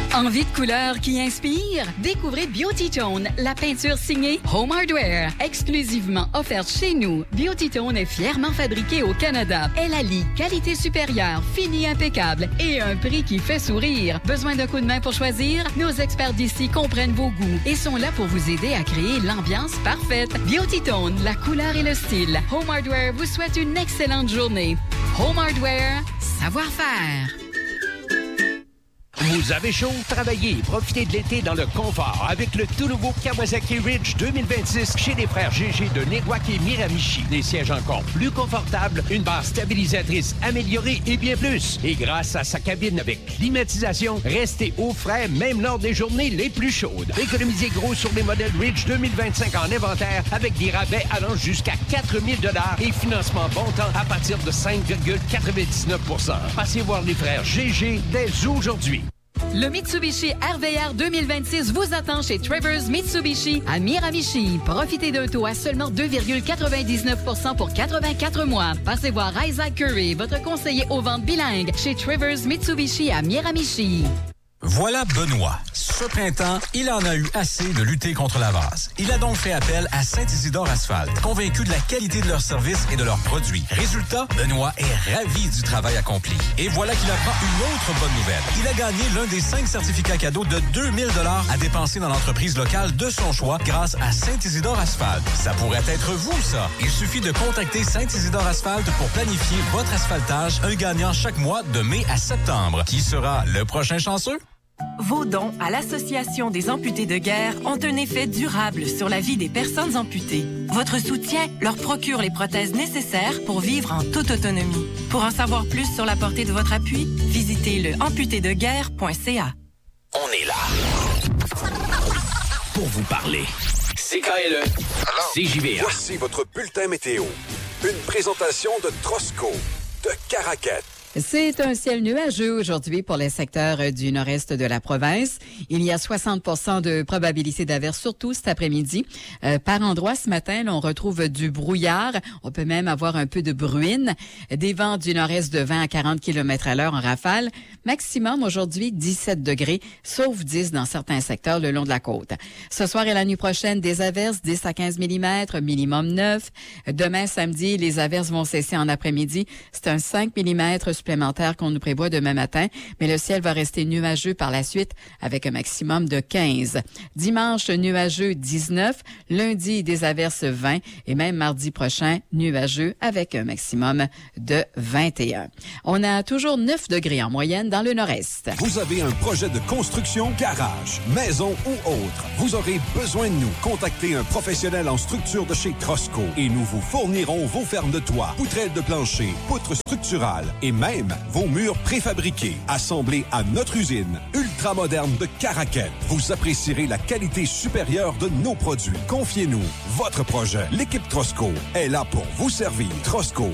Envie de couleurs qui inspire? Découvrez Beauty Tone, la peinture signée Home Hardware, exclusivement offerte chez nous. Beauty Tone est fièrement fabriquée au Canada. Elle allie qualité supérieure, fini impeccable et un prix qui fait sourire. Besoin d'un coup de main pour choisir? Nos experts d'ici comprennent vos goûts et sont là pour vous aider à créer l'ambiance parfaite. Beauty Tone, la couleur et le style. Home Hardware vous souhaite une excellente journée. Home Hardware, savoir-faire. Vous avez chaud? Travaillez et profitez de l'été dans le confort avec le tout nouveau Kawasaki Ridge 2026 chez les frères GG de Néguac et Miramichi. Des sièges encore plus confortables, une base stabilisatrice améliorée et bien plus. Et grâce à sa cabine avec climatisation, restez au frais même lors des journées les plus chaudes. Économisez gros sur les modèles Ridge 2025 en inventaire avec des rabais allant jusqu'à 4 000 $ et financement bon temps à partir de 5,99 %. Passez voir les frères GG dès aujourd'hui. Le Mitsubishi RVR 2026 vous attend chez Travers Mitsubishi à Miramichi. Profitez d'un taux à seulement 2,99 % pour 84 mois. Passez voir Isaac Curry, votre conseiller aux ventes bilingues chez Travers Mitsubishi à Miramichi. Voilà Benoît. Ce printemps, il en a eu assez de lutter contre la vase. Il a donc fait appel à Saint-Isidore Asphalte, convaincu de la qualité de leur service et de leurs produits. Résultat, Benoît est ravi du travail accompli. Et voilà qu'il apprend une autre bonne nouvelle. Il a gagné l'un des 5 certificats cadeaux de 2000 $ à dépenser dans l'entreprise locale de son choix grâce à Saint-Isidore Asphalte. Ça pourrait être vous, ça. Il suffit de contacter Saint-Isidore Asphalte pour planifier votre asphaltage, un gagnant chaque mois de mai à septembre. Qui sera le prochain chanceux? Vos dons à l'Association des amputés de guerre ont un effet durable sur la vie des personnes amputées. Votre soutien leur procure les prothèses nécessaires pour vivre en toute autonomie. Pour en savoir plus sur la portée de votre appui, visitez le amputédeguerre.ca. On est là pour vous parler. CKLE, CJVA. Voici votre bulletin météo. Une présentation de Trosco, de Caraquette. C'est un ciel nuageux aujourd'hui pour les secteurs du nord-est de la province. Il y a 60 % de probabilité d'averse, surtout cet après-midi. Par endroits, ce matin, là, on retrouve du brouillard. On peut même avoir un peu de bruine. Des vents du nord-est de 20 à 40 km à l'heure en rafale. Maximum aujourd'hui 17 degrés, sauf 10 dans certains secteurs le long de la côte. Ce soir et la nuit prochaine, des averses 10 à 15 mm, minimum 9. Demain, samedi, les averses vont cesser en après-midi. C'est un 5 mm supplémentaire qu'on nous prévoit demain matin, mais le ciel va rester nuageux par la suite avec un maximum de 15. Dimanche, nuageux 19. Lundi, des averses 20. Et même mardi prochain, nuageux avec un maximum de 21. On a toujours 9 degrés en moyenne dans le nord-est. Vous avez un projet de construction, garage, maison ou autre. Vous aurez besoin de nous. Contactez un professionnel en structure de chez Trosco et nous vous fournirons vos fermes de toit, poutrelles de plancher, poutres structurales et même vos murs préfabriqués, assemblés à notre usine ultramoderne de Caraquette. Vous apprécierez la qualité supérieure de nos produits. Confiez-nous votre projet. L'équipe Trosco est là pour vous servir. Trosco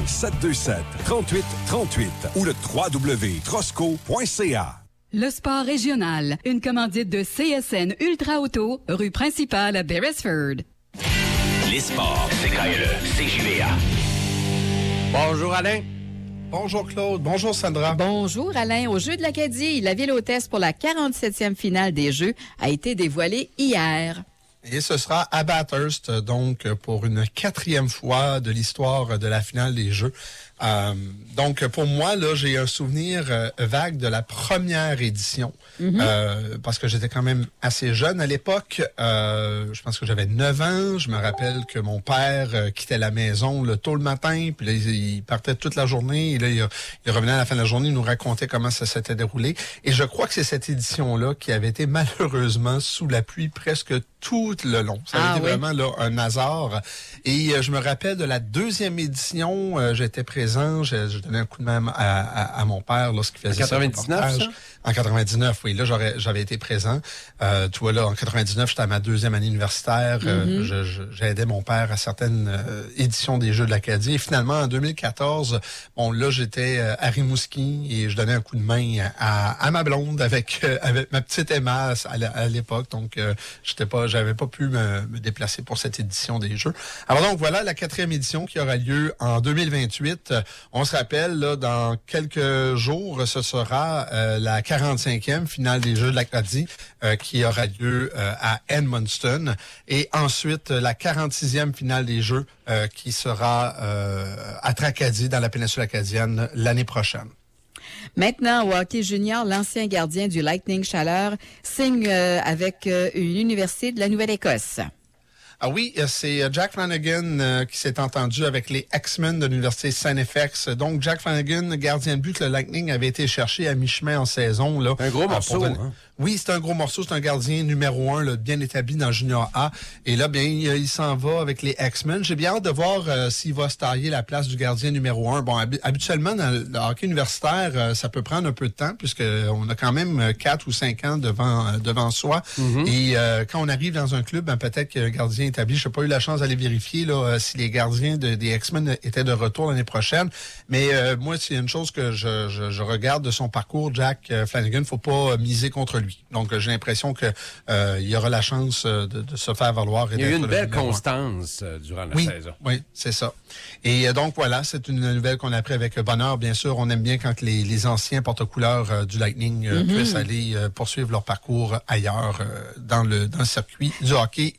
727-3838 ou le www.trosco.ca. Le sport régional, une commandite de CSN Ultra Auto, rue principale à Beresford. Les sports, CKLE, CJVA. Bonjour Alain. Bonjour Claude. Bonjour Sandra. Bonjour Alain. Aux Jeux de l'Acadie, la ville hôtesse pour la 47e finale des Jeux a été dévoilée hier. Et ce sera à Bathurst, donc pour une 4e fois de l'histoire de la finale des Jeux. Donc, pour moi, là, j'ai un souvenir vague de la première édition, parce que j'étais quand même assez jeune à l'époque. Je pense que j'avais 9 ans. Je me rappelle que mon père quittait la maison tôt le matin, puis là, il partait toute la journée. Et là, il revenait à la fin de la journée, il nous racontait comment ça s'était déroulé. Et je crois que c'est cette édition-là qui avait été malheureusement sous la pluie presque tout le long. Ça a été vraiment là, un hasard. Et je me rappelle de la 2e édition, j'étais présent, je donnais un coup de main à mon père lorsqu'il faisait 99, ça? En 99, oui. Là, j'avais été présent. Tu vois, là, en 99, j'étais à ma 2e année universitaire. J'aidais mon père à certaines éditions des Jeux de l'Acadie. Et finalement, en 2014, bon, là, j'étais à Rimouski et je donnais un coup de main à ma blonde avec ma petite Emma à l'époque. Donc, j'avais pas pu me déplacer pour cette édition des Jeux. Alors donc, voilà la 4e édition qui aura lieu en 2028. On se rappelle, là, dans quelques jours, ce sera la 45e finale des Jeux de l'Acadie qui aura lieu à Edmundston. Et ensuite, la 46e finale des Jeux qui sera à Tracadie, dans la péninsule acadienne, l'année prochaine. Maintenant, au hockey junior, l'ancien gardien du Lightning Chaleur signe avec une université de la Nouvelle-Écosse. Ah oui, c'est Jack Flanagan qui s'est entendu avec les X-Men de l'Université Saint-FX. Donc, Jack Flanagan, gardien de but que le Lightning avait été chercher à mi-chemin en saison. Là, un gros morceau, hein? Oui, c'est un gros morceau. C'est un gardien numéro 1, là, bien établi dans le Junior A. Et là, bien, il s'en va avec les X-Men. J'ai bien hâte de voir s'il va se tailler la place du gardien numéro 1. Bon, habituellement, dans le hockey universitaire, ça peut prendre un peu de temps puisqu'on a quand même 4 ou 5 ans devant soi. Mm-hmm. Et quand on arrive dans un club, ben, peut-être qu'il y a un gardien établi. Je n'ai pas eu la chance d'aller vérifier là, si les gardiens des X-Men étaient de retour l'année prochaine. Mais moi, c'est une chose que je regarde de son parcours, Jack Flanagan. Il ne faut pas miser contre lui. Donc, j'ai l'impression que il y aura la chance de se faire valoir. Il y a eu une belle constance durant la saison. Oui, c'est ça. Et donc, voilà, c'est une nouvelle qu'on a appris avec bonheur. Bien sûr, on aime bien quand les anciens porte-couleurs du Lightning puissent aller poursuivre leur parcours ailleurs dans le circuit du hockey.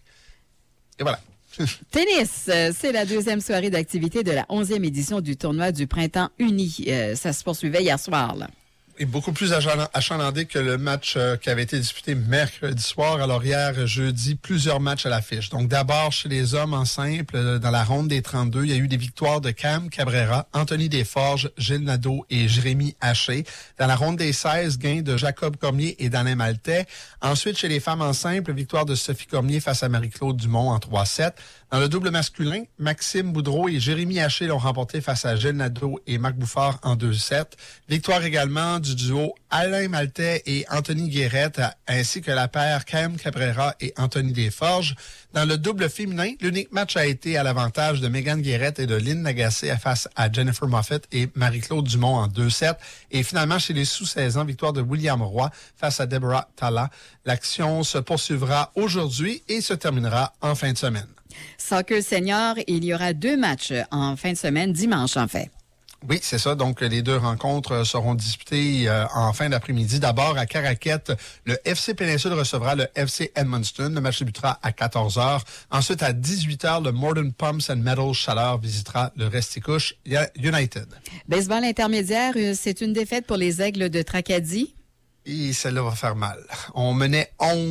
Et voilà. Tennis, c'est la deuxième soirée d'activité de la 11e édition du tournoi du Printemps uni. Ça se poursuivait hier soir, là. Et beaucoup plus achalandé que le match qui avait été disputé mercredi soir. Alors hier, jeudi, plusieurs matchs à l'affiche. Donc d'abord, chez les hommes en simple, dans la ronde des 32, il y a eu des victoires de Cam Cabrera, Anthony Desforges, Gilles Nadeau et Jérémy Haché. Dans la ronde des 16, gain de Jacob Cormier et d'Alain Maltais. Ensuite, chez les femmes en simple, victoire de Sophie Cormier face à Marie-Claude Dumont en 3-7. Dans le double masculin, Maxime Boudreau et Jérémy Haché l'ont remporté face à Gilles Nadeau et Marc Bouffard en 2-7. Victoire également du duo Alain Maltais et Anthony Guérette, ainsi que la paire Cam Cabrera et Anthony Desforges. Dans le double féminin, l'unique match a été à l'avantage de Megan Guérette et de Lynn Lagacé face à Jennifer Moffett et Marie-Claude Dumont en 2-7. Et finalement, chez les sous-16 ans, victoire de William Roy face à Deborah Talla. L'action se poursuivra aujourd'hui et se terminera en fin de semaine. Soccer senior, il y aura 2 matchs en fin de semaine, dimanche en fait. Oui, c'est ça. Donc, les 2 rencontres seront disputées en fin d'après-midi. D'abord, à Caraquette, le FC Péninsule recevra le FC Edmundston. Le match débutera à 14h. Ensuite, à 18h, le Morden Pumps and Metals Chaleur visitera le Resticouche United. Baseball intermédiaire, c'est une défaite pour les Aigles de Tracadie. Et celle-là va faire mal. On menait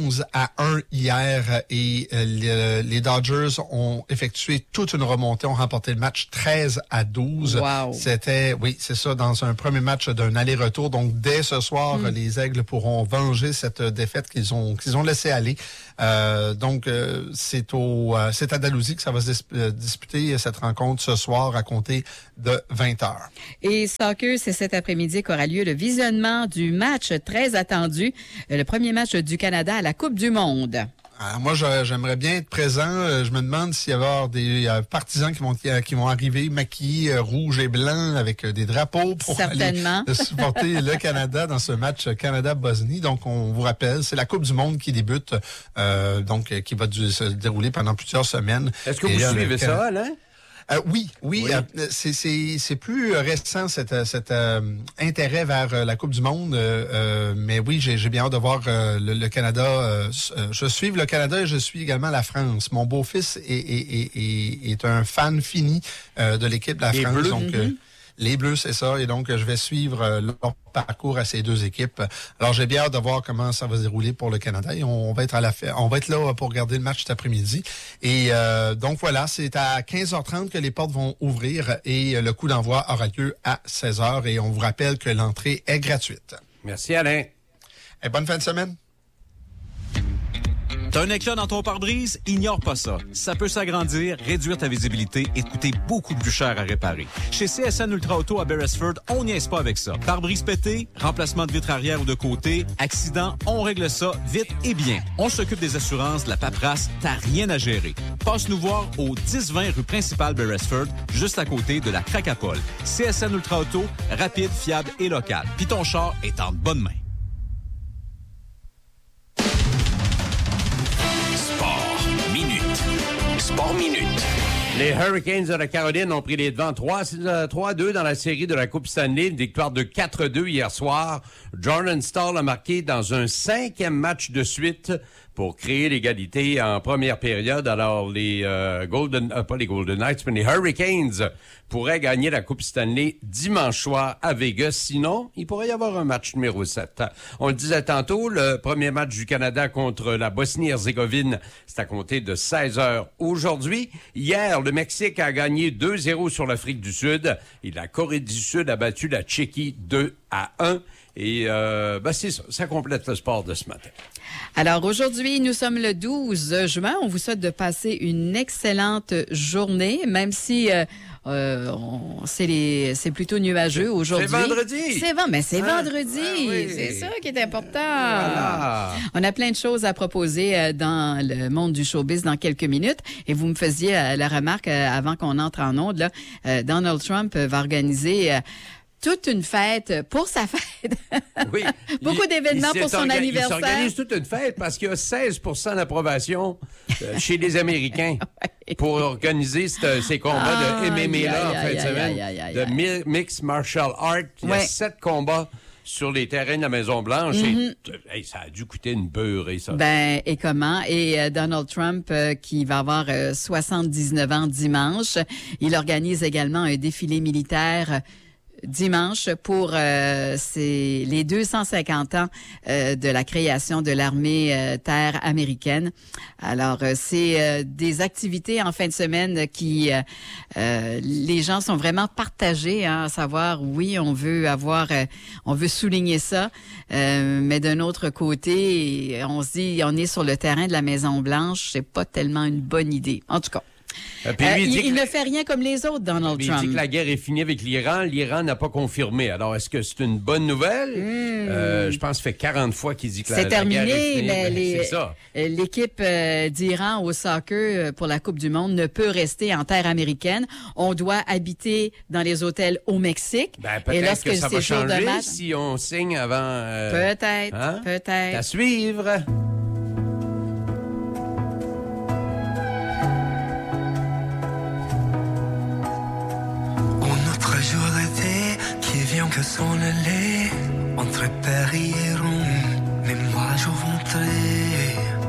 11-1 hier et les Dodgers ont effectué toute une remontée, ont remporté le match 13-12. Wow. C'était, oui, c'est ça, dans un premier match d'un aller-retour. Donc, dès ce soir, les Aigles pourront venger cette défaite qu'ils ont laissé aller. Donc, c'est à Dalhousie que ça va se disputer cette rencontre ce soir à compter de 20h. Et soccer, c'est cet après-midi qu'aura lieu le visionnement du match très attendu, le premier match du Canada à la Coupe du Monde. Alors moi, j'aimerais bien être présent. Je me demande s'il y avoir des partisans qui vont arriver maquillés rouge et blanc avec des drapeaux pour aller supporter le Canada dans ce match Canada-Bosnie. Donc, on vous rappelle, c'est la Coupe du Monde qui débute, qui va se dérouler pendant plusieurs semaines. Est-ce que vous suivez ça, Alain? Oui. C'est plus récent cet intérêt vers la Coupe du Monde, mais oui, j'ai bien hâte de voir le Canada. Je suis le Canada et je suis également la France. Mon beau-fils est un fan fini de l'équipe de la France. Bleus. Donc, les Bleus, c'est ça. Et donc, je vais suivre leur parcours à ces 2 équipes. Alors, j'ai bien hâte de voir comment ça va se dérouler pour le Canada. Et on va être là pour regarder le match cet après-midi. Et donc, voilà, c'est à 15h30 que les portes vont ouvrir et le coup d'envoi aura lieu à 16h. Et on vous rappelle que l'entrée est gratuite. Merci, Alain. Et bonne fin de semaine. T'as un éclat dans ton pare-brise? Ignore pas ça. Ça peut s'agrandir, réduire ta visibilité et te coûter beaucoup plus cher à réparer. Chez CSN Ultra Auto à Beresford, on niaise pas avec ça. Pare-brise pété, remplacement de vitre arrière ou de côté, accident, on règle ça vite et bien. On s'occupe des assurances, de la paperasse, t'as rien à gérer. Passe nous voir au 10-20 rue principale Beresford, juste à côté de la Cracapole. CSN Ultra Auto, rapide, fiable et local. Puis ton char est en bonne main. Sport Minute. Les Hurricanes de la Caroline ont pris les devants 3-2 dans la série de la Coupe Stanley. Une victoire de 4-2 hier soir. Jordan Staal a marqué dans un 5e match de suite pour créer l'égalité en première période. Alors, les pas les Golden Knights, mais les Hurricanes pourraient gagner la Coupe Stanley dimanche soir à Vegas. Sinon, il pourrait y avoir un match numéro 7. On le disait tantôt, le premier match du Canada contre la Bosnie-Herzégovine, c'est à compter de 16h aujourd'hui. Hier, le Mexique a gagné 2-0 sur l'Afrique du Sud et la Corée du Sud a battu la Tchéquie 2-1. Et c'est ça, ça complète le sport de ce matin. Alors aujourd'hui, nous sommes le 12 juin. On vous souhaite de passer une excellente journée, même si c'est plutôt nuageux aujourd'hui. C'est vendredi. C'est vendredi. Oui. C'est ça qui est important. Voilà. On a plein de choses à proposer dans le monde du showbiz dans quelques minutes. Et vous me faisiez la remarque avant qu'on entre en onde, là, Donald Trump va organiser toute une fête pour sa fête. Oui. Beaucoup d'événements pour son anniversaire. Il s'organise toute une fête parce qu'il y a 16% d'approbation chez les Américains pour organiser ces combats de MMA-là en fin de semaine. De Mixed Martial Art. Il y a 7 combats sur les terrains de la Maison-Blanche. Et ça a dû coûter une beurrée, ça. Et comment? Et Donald Trump, qui va avoir 79 ans dimanche, il organise également un défilé militaire dimanche pour les 250 ans de la création de l'armée terre américaine. Alors, c'est des activités en fin de semaine qui les gens sont vraiment partagés, à savoir, oui, on veut souligner ça, mais d'un autre côté, on se dit, on est sur le terrain de la Maison-Blanche, c'est pas tellement une bonne idée. En tout cas. Il ne fait rien comme les autres, Donald Trump. Il dit que la guerre est finie avec l'Iran. L'Iran n'a pas confirmé. Alors, est-ce que c'est une bonne nouvelle? Je pense que ça fait 40 fois qu'il dit que la guerre est finie. Mais c'est ça. L'équipe d'Iran au soccer pour la Coupe du Monde ne peut rester en terre américaine. On doit habiter dans les hôtels au Mexique. Peut-être que ça va changer si on signe avant... Peut-être. À suivre. Jour d'été qui vient que s'en aller entre Paris et Rome, mais moi je rentrais.